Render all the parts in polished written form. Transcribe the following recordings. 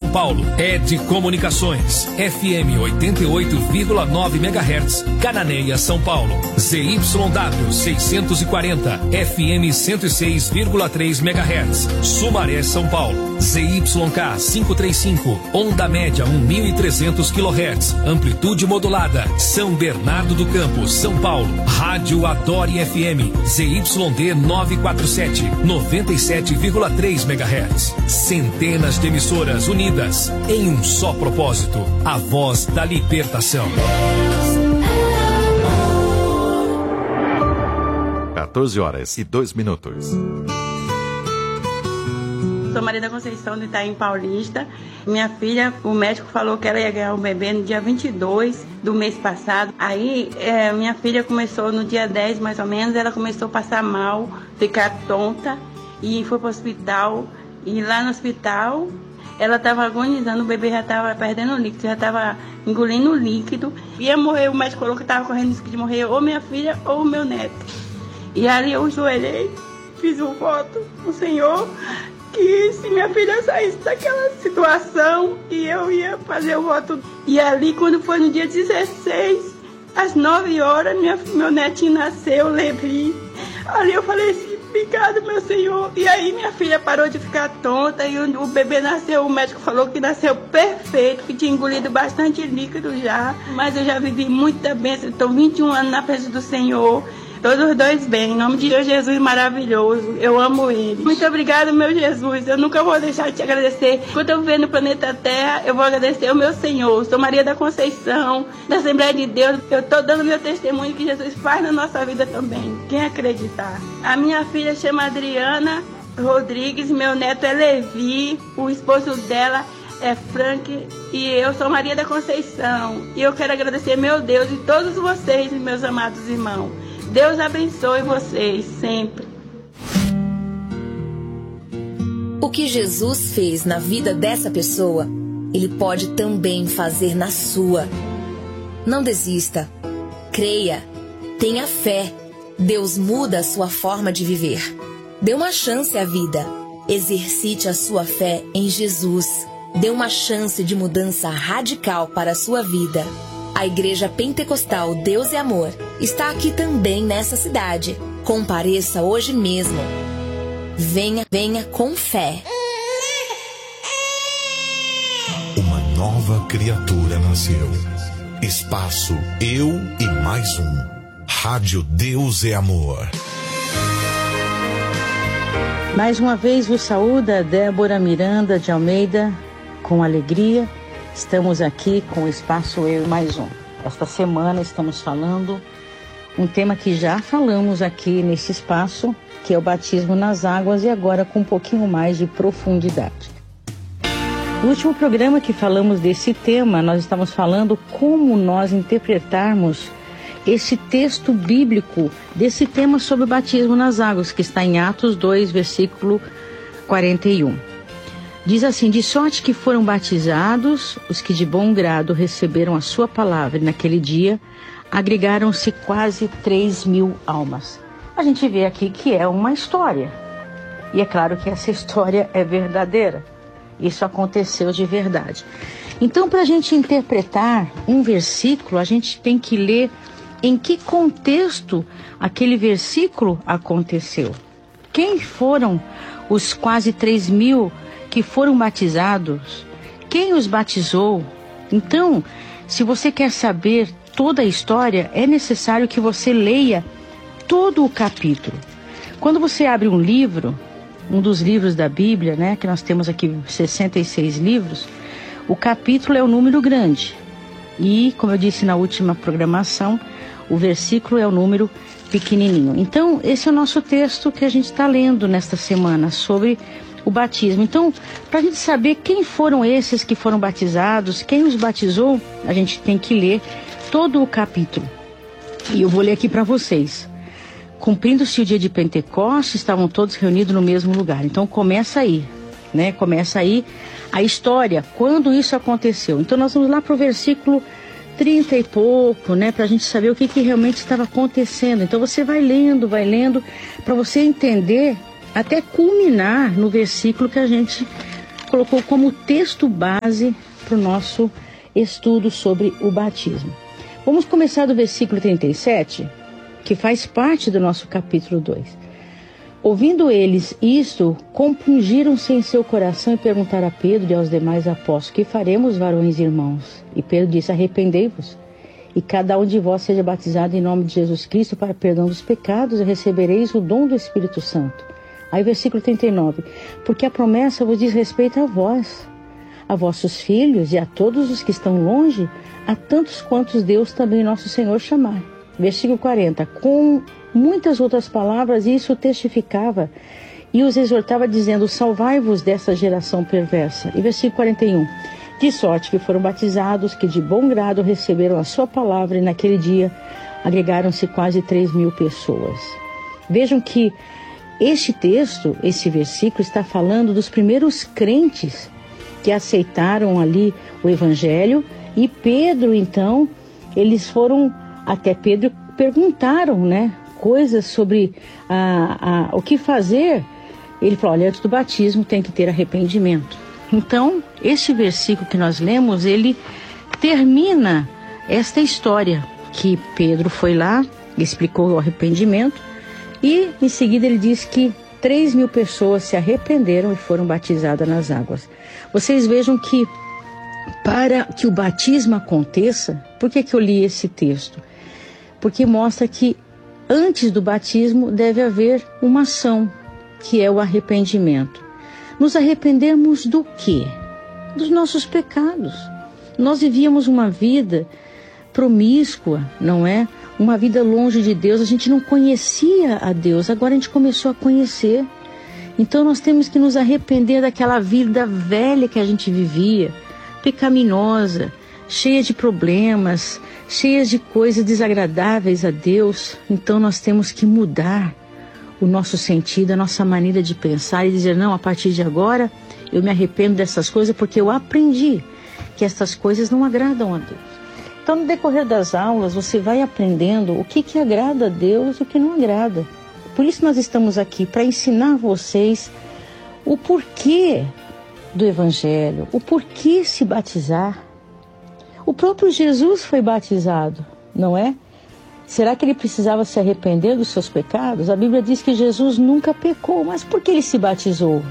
Paulo. ED Comunicações, FM 88,9 MHz, Cananéia, São Paulo. ZYW 640, FM 106,3 MHz, Sumaré, São Paulo. ZYK 535, onda média 1.300 kHz, amplitude modulada, São Bernardo do Campo, São Paulo. Rádio Adore FM, ZYD 947, 97,3 MHz. Centenas de emissoras unidas em um só propósito, a voz da libertação. 14h02. Sou Maria da Conceição de Itaim Paulista. Minha filha, o médico falou que ela ia ganhar o bebê no dia 22 do mês passado. Aí, minha filha começou no dia 10, mais ou menos, ela começou a passar mal, ficar tonta e foi para o hospital. E lá no hospital, ela estava agonizando, o bebê já estava perdendo líquido, já estava engolindo líquido. Ia morrer, o médico falou que estava correndo risco de morrer ou minha filha ou o meu neto. E ali eu joelhei, fiz um voto ao Senhor, que se minha filha saísse daquela situação, e eu ia fazer o voto. E ali, quando foi no dia 16, às 9 horas, meu netinho nasceu, Levi. Ali eu falei assim, obrigado, meu Senhor. E aí minha filha parou de ficar tonta e o bebê nasceu. O médico falou que nasceu perfeito, que tinha engolido bastante líquido já. Mas eu já vivi muita bênção. Estou 21 anos na presença do Senhor. Todos os dois bem, em nome de Deus, Jesus maravilhoso, eu amo Ele. Muito obrigado, meu Jesus, eu nunca vou deixar de te agradecer. Quando eu viver no planeta Terra, eu vou agradecer ao meu Senhor. Sou Maria da Conceição, da Assembleia de Deus. Eu estou dando meu testemunho que Jesus faz na nossa vida também, quem acreditar. A minha filha chama Adriana Rodrigues, meu neto é Levi, o esposo dela é Frank e eu sou Maria da Conceição. E eu quero agradecer meu Deus e todos vocês, meus amados irmãos. Deus abençoe vocês sempre. O que Jesus fez na vida dessa pessoa, Ele pode também fazer na sua. Não desista. Creia. Tenha fé. Deus muda a sua forma de viver. Dê uma chance à vida. Exercite a sua fé em Jesus. Dê uma chance de mudança radical para a sua vida. A Igreja Pentecostal Deus e Amor está aqui também nessa cidade. Compareça hoje mesmo. Venha com fé. Uma nova criatura nasceu. Espaço Eu e Mais Um. Rádio Deus e Amor. Mais uma vez vos saúda Débora Miranda de Almeida, com alegria. Estamos aqui com o Espaço Eu e Mais Um. Esta semana estamos falando um tema que já falamos aqui nesse espaço, que é o batismo nas águas, e agora com um pouquinho mais de profundidade. No último programa que falamos desse tema, nós estamos falando como nós interpretarmos esse texto bíblico desse tema sobre o batismo nas águas, que está em Atos 2, versículo 41. Diz assim: de sorte que foram batizados os que de bom grado receberam a sua palavra, e naquele dia agregaram-se quase 3.000 almas. A gente vê aqui que é uma história, e é claro que essa história é verdadeira. Isso aconteceu de verdade. Então, para a gente interpretar um versículo, a gente tem que ler em que contexto aquele versículo aconteceu. Quem foram os quase 3.000 que foram batizados? Quem os batizou? Então, se você quer saber toda a história, é necessário que você leia todo o capítulo. Quando você abre um livro, um dos livros da Bíblia, né, que nós temos aqui 66 livros, o capítulo é o número grande. E, como eu disse na última programação, o versículo é o número pequenininho. Então, esse é o nosso texto que a gente está lendo nesta semana sobre o batismo. Então, para a gente saber quem foram esses que foram batizados, quem os batizou, a gente tem que ler todo o capítulo. E eu vou ler aqui para vocês. Cumprindo-se o dia de Pentecostes, estavam todos reunidos no mesmo lugar. Então, começa aí, né? Começa aí a história, quando isso aconteceu. Então, nós vamos lá para o versículo 30 e pouco, né? Para a gente saber o que realmente estava acontecendo. Então, você vai lendo, para você entender, até culminar no versículo que a gente colocou como texto base para o nosso estudo sobre o batismo. Vamos começar do versículo 37, que faz parte do nosso capítulo 2. Ouvindo eles isto, compungiram-se em seu coração e perguntaram a Pedro e aos demais apóstolos: que faremos, varões e irmãos? E Pedro disse: arrependei-vos, e cada um de vós seja batizado em nome de Jesus Cristo para perdão dos pecados, e recebereis o dom do Espírito Santo. Aí versículo 39, porque a promessa vos diz respeito a vós, a vossos filhos e a todos os que estão longe, a tantos quantos Deus também nosso Senhor chamar. Versículo 40, com muitas outras palavras isso testificava e os exortava dizendo: salvai-vos dessa geração perversa. E versículo 41, de sorte que foram batizados, que de bom grado receberam a sua palavra, e naquele dia agregaram-se quase 3.000 pessoas. Vejam que este texto, esse versículo, está falando dos primeiros crentes que aceitaram ali o Evangelho. E Pedro, então, eles foram até Pedro, perguntaram, coisas sobre o que fazer. Ele falou: olha, antes do batismo tem que ter arrependimento. Então, este versículo que nós lemos, ele termina esta história, que Pedro foi lá, explicou o arrependimento, e em seguida ele diz que 3.000 pessoas se arrependeram e foram batizadas nas águas. Vocês vejam que para que o batismo aconteça, por que eu li esse texto? Porque mostra que antes do batismo deve haver uma ação, que é o arrependimento. Nos arrependemos do quê? Dos nossos pecados. Nós vivíamos uma vida promíscua, não é? Uma vida longe de Deus, a gente não conhecia a Deus, agora a gente começou a conhecer. Então nós temos que nos arrepender daquela vida velha que a gente vivia, pecaminosa, cheia de problemas, cheia de coisas desagradáveis a Deus. Então nós temos que mudar o nosso sentido, a nossa maneira de pensar e dizer: não, a partir de agora eu me arrependo dessas coisas porque eu aprendi que essas coisas não agradam a Deus. Então, no decorrer das aulas, você vai aprendendo o que agrada a Deus e o que não agrada. Por isso nós estamos aqui, para ensinar vocês o porquê do Evangelho, o porquê se batizar. O próprio Jesus foi batizado, não é? Será que ele precisava se arrepender dos seus pecados? A Bíblia diz que Jesus nunca pecou, mas por que ele se batizou?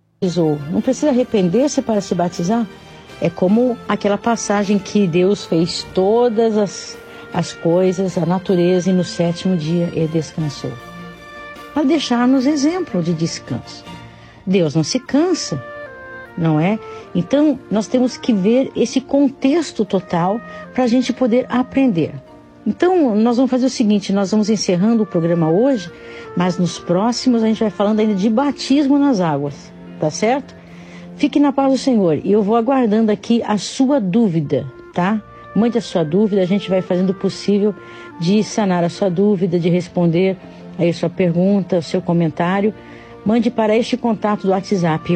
Não precisa arrepender-se para se batizar? É como aquela passagem que Deus fez todas as coisas, a natureza, e no 7º dia ele descansou. Para deixar-nos exemplo de descanso. Deus não se cansa, não é? Então, nós temos que ver esse contexto total para a gente poder aprender. Então, nós vamos fazer o seguinte, nós vamos encerrando o programa hoje, mas nos próximos a gente vai falando ainda de batismo nas águas, tá certo? Fique na paz do Senhor, e eu vou aguardando aqui a sua dúvida, tá? Mande a sua dúvida, a gente vai fazendo o possível de sanar a sua dúvida, de responder aí a sua pergunta, o seu comentário. Mande para este contato do WhatsApp,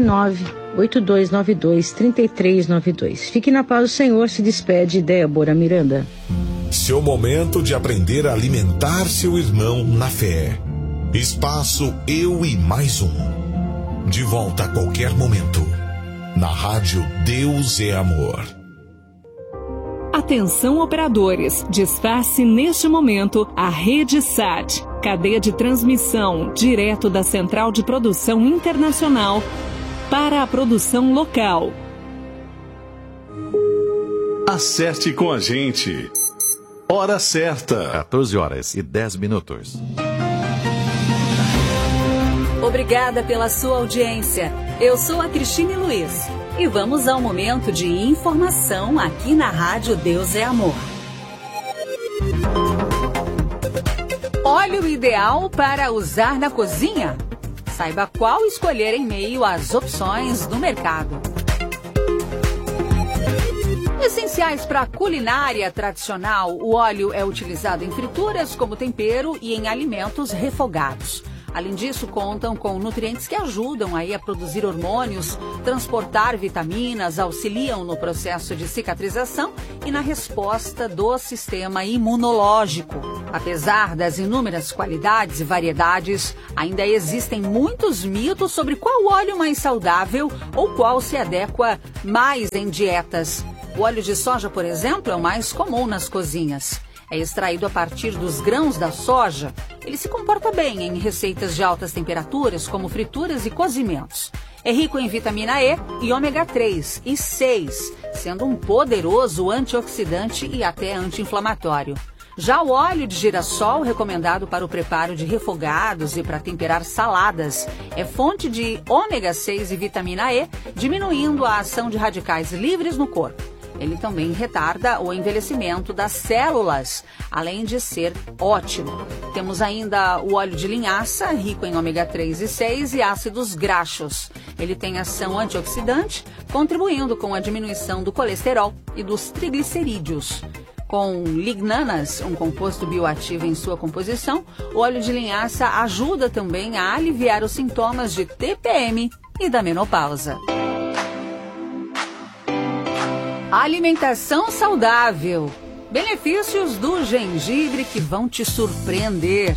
11982923392. Fique na paz do Senhor, se despede Débora Miranda. Seu momento de aprender a alimentar seu irmão na fé. Espaço Eu e Mais Um. De volta a qualquer momento. Na Rádio Deus é Amor. Atenção operadores, desface neste momento a Rede SAT, cadeia de transmissão direto da Central de Produção Internacional para a produção local. Acerte com a gente. Hora certa. 14h10. Obrigada pela sua audiência. Eu sou a Cristine Luiz e vamos ao momento de informação aqui na Rádio Deus é Amor. Óleo ideal para usar na cozinha? Saiba qual escolher em meio às opções do mercado. Essenciais para a culinária tradicional, o óleo é utilizado em frituras como tempero e em alimentos refogados. Além disso, contam com nutrientes que ajudam aí a produzir hormônios, transportar vitaminas, auxiliam no processo de cicatrização e na resposta do sistema imunológico. Apesar das inúmeras qualidades e variedades, ainda existem muitos mitos sobre qual óleo mais saudável ou qual se adequa mais em dietas. O óleo de soja, por exemplo, é o mais comum nas cozinhas. É extraído a partir dos grãos da soja. Ele se comporta bem em receitas de altas temperaturas, como frituras e cozimentos. É rico em vitamina E e ômega 3 e 6, sendo um poderoso antioxidante e até anti-inflamatório. Já o óleo de girassol, recomendado para o preparo de refogados e para temperar saladas, é fonte de ômega 6 e vitamina E, diminuindo a ação de radicais livres no corpo. Ele também retarda o envelhecimento das células, além de ser ótimo. Temos ainda o óleo de linhaça, rico em ômega 3 e 6 e ácidos graxos. Ele tem ação antioxidante, contribuindo com a diminuição do colesterol e dos triglicerídeos. Com lignanas, um composto bioativo em sua composição, o óleo de linhaça ajuda também a aliviar os sintomas de TPM e da menopausa. Alimentação saudável. Benefícios do gengibre que vão te surpreender.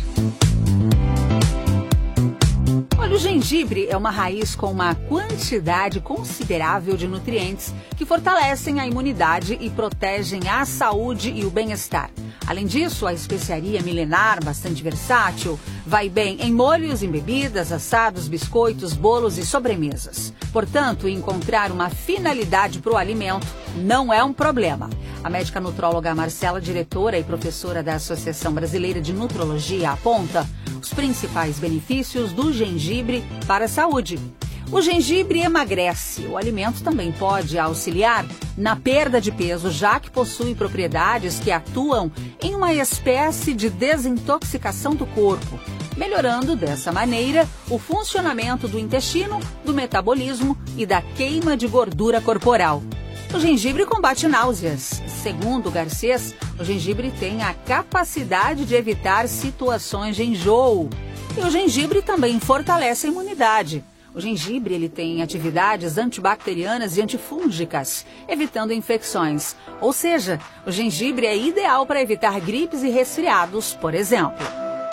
Olha, o gengibre é uma raiz com uma quantidade considerável de nutrientes que fortalecem a imunidade e protegem a saúde e o bem-estar. Além disso, a especiaria milenar, bastante versátil, vai bem em molhos, em bebidas, assados, biscoitos, bolos e sobremesas. Portanto, encontrar uma finalidade para o alimento não é um problema. A médica nutróloga Marcela, diretora e professora da Associação Brasileira de Nutrologia, aponta os principais benefícios do gengibre para a saúde. O gengibre emagrece. O alimento também pode auxiliar na perda de peso, já que possui propriedades que atuam em uma espécie de desintoxicação do corpo, melhorando dessa maneira o funcionamento do intestino, do metabolismo e da queima de gordura corporal. O gengibre combate náuseas. Segundo Garcês, o gengibre tem a capacidade de evitar situações de enjoo. E o gengibre também fortalece a imunidade. O gengibre ele tem atividades antibacterianas e antifúngicas, evitando infecções. Ou seja, o gengibre é ideal para evitar gripes e resfriados, por exemplo.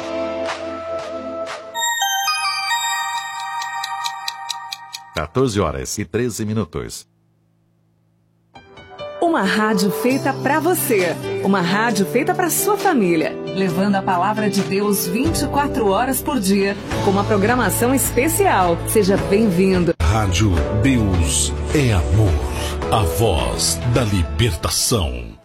(14h13). Uma rádio feita para você. Uma rádio feita para sua família. Levando a palavra de Deus 24 horas por dia. Com uma programação especial. Seja bem-vindo. Rádio Deus é Amor. A voz da libertação.